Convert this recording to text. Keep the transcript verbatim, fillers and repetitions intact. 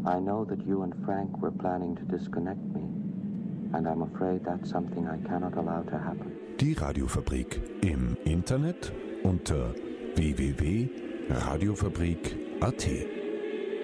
I know that you and Frank were planning to disconnect me, and I'm afraid that's something I cannot allow to happen. Die Radiofabrik im Internet unter w w w punkt radiofabrik punkt a t.